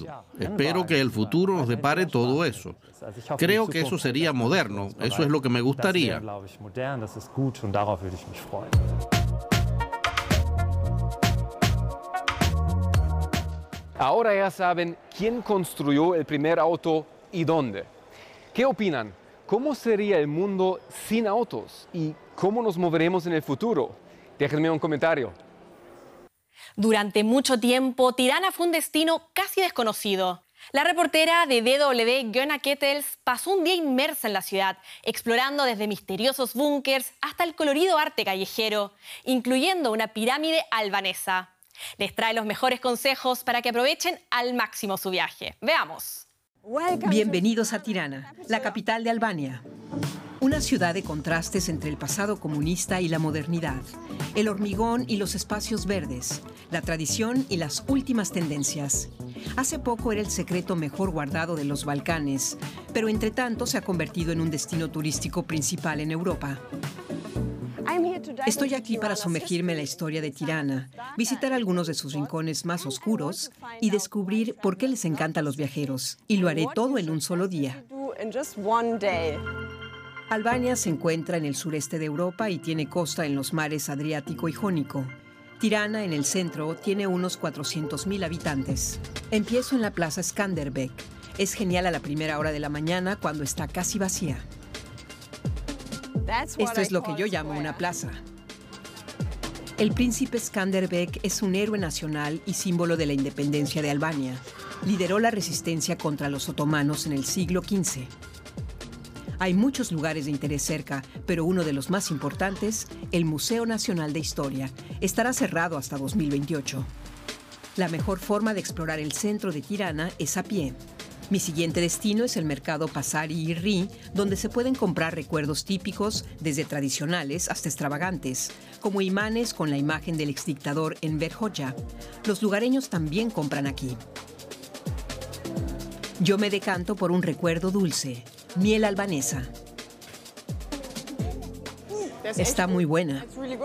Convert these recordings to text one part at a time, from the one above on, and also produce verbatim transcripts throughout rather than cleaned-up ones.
Espero que el futuro nos depare todo eso. Creo que eso sería moderno. Eso es lo que me gustaría. Ahora ya saben quién construyó el primer auto y dónde. ¿Qué opinan? ¿Cómo sería el mundo sin autos? ¿Y cómo nos moveremos en el futuro? Déjenme un comentario. Durante mucho tiempo, Tirana fue un destino casi desconocido. La reportera de D W, Gunnar Kettels, pasó un día inmersa en la ciudad, explorando desde misteriosos búnkers hasta el colorido arte callejero, incluyendo una pirámide albanesa. Les trae los mejores consejos para que aprovechen al máximo su viaje. Veamos. Bienvenidos a Tirana, la capital de Albania. Una ciudad de contrastes entre el pasado comunista y la modernidad, el hormigón y los espacios verdes, la tradición y las últimas tendencias. Hace poco era el secreto mejor guardado de los Balcanes, pero entre tanto se ha convertido en un destino turístico principal en Europa. Estoy aquí para sumergirme en la historia de Tirana, visitar algunos de sus rincones más oscuros y descubrir por qué les encanta a los viajeros. Y lo haré todo en un solo día. Albania se encuentra en el sureste de Europa y tiene costa en los mares Adriático y Jónico. Tirana, en el centro, tiene unos cuatrocientos mil habitantes. Empiezo en la plaza Skanderbeg. Es genial a la primera hora de la mañana cuando está casi vacía. Esto es lo que yo llamo una plaza. El príncipe Skanderbeg es un héroe nacional y símbolo de la independencia de Albania. Lideró la resistencia contra los otomanos en el siglo quince. Hay muchos lugares de interés cerca, pero uno de los más importantes, el Museo Nacional de Historia, estará cerrado hasta dos mil veintiocho. La mejor forma de explorar el centro de Tirana es a pie. Mi siguiente destino es el mercado Pasari Irri, donde se pueden comprar recuerdos típicos, desde tradicionales hasta extravagantes, como imanes con la imagen del exdictador Enver Hoxha. Los lugareños también compran aquí. Yo me decanto por un recuerdo dulce, miel albanesa. Está muy buena.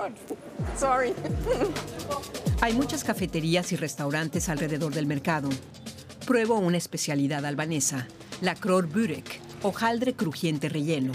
Hay muchas cafeterías y restaurantes alrededor del mercado. Pruebo una especialidad albanesa, la kror börek, hojaldre crujiente relleno.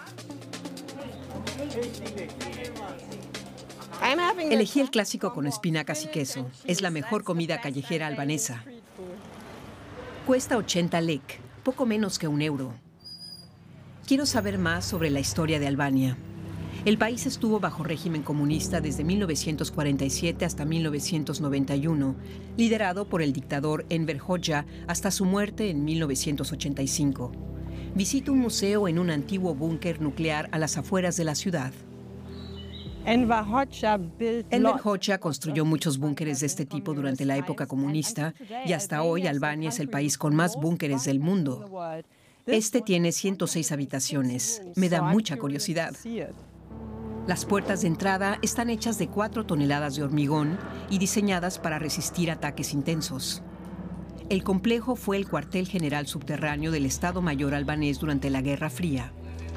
Elegí el clásico con espinacas y queso. Es la mejor comida callejera albanesa. Cuesta ochenta lek, poco menos que un euro. Quiero saber más sobre la historia de Albania. El país estuvo bajo régimen comunista desde mil novecientos cuarenta y siete hasta mil novecientos noventa y uno, liderado por el dictador Enver Hoxha hasta su muerte en mil novecientos ochenta y cinco. Visito un museo en un antiguo búnker nuclear a las afueras de la ciudad. Enver Hoxha construyó muchos búnkeres de este tipo durante la época comunista y hasta hoy Albania es el país con más búnkeres del mundo. Este tiene ciento seis habitaciones. Me da mucha curiosidad. Las puertas de entrada están hechas de cuatro toneladas de hormigón y diseñadas para resistir ataques intensos. El complejo fue el cuartel general subterráneo del Estado Mayor albanés durante la Guerra Fría.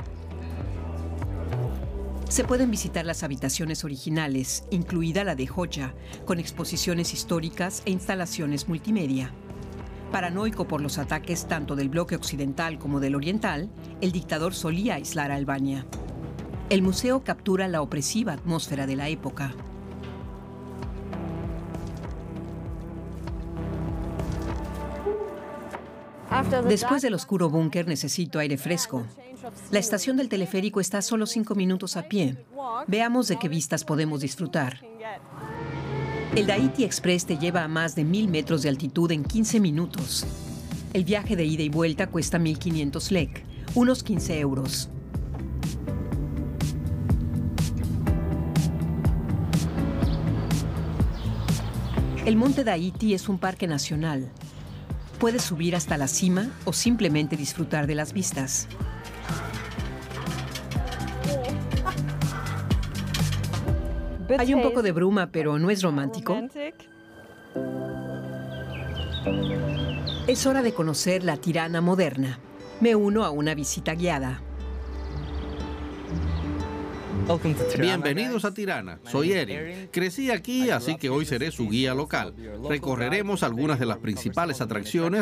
Se pueden visitar las habitaciones originales, incluida la de Hoxha, con exposiciones históricas e instalaciones multimedia. Paranoico por los ataques tanto del bloque occidental como del oriental, el dictador solía aislar a Albania. El museo captura la opresiva atmósfera de la época. Después del oscuro búnker necesito aire fresco. La estación del teleférico está a solo cinco minutos a pie. Veamos de qué vistas podemos disfrutar. El Daiti Express te lleva a más de mil metros de altitud en quince minutos. El viaje de ida y vuelta cuesta mil quinientos lek, unos quince euros. El Monte Daiti es un parque nacional. Puedes subir hasta la cima o simplemente disfrutar de las vistas. Hay un poco de bruma, pero no es romántico. Es hora de conocer la Tirana moderna. Me uno a una visita guiada. Bienvenidos a Tirana, soy Erin. Crecí aquí, así que hoy seré su guía local. Recorreremos algunas de las principales atracciones